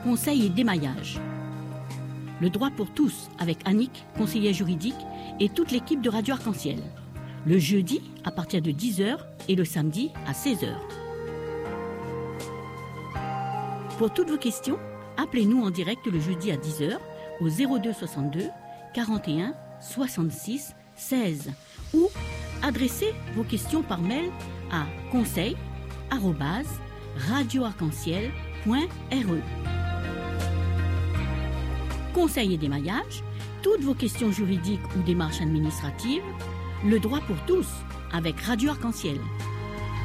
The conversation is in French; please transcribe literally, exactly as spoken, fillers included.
conseil et démaillage. Le droit pour tous avec Annick, conseillère juridique, et toute l'équipe de Radio Arc-en-Ciel. Le jeudi à partir de dix heures et le samedi à seize heures. Pour toutes vos questions, appelez-nous en direct le jeudi à dix heures au zéro deux soixante-deux quarante et un soixante-six seize ou adressez vos questions par mail à conseil arobase radio arc en ciel point r e. Conseil et démaillage, toutes vos questions juridiques ou démarches administratives, le droit pour tous avec Radio Arc-en-Ciel.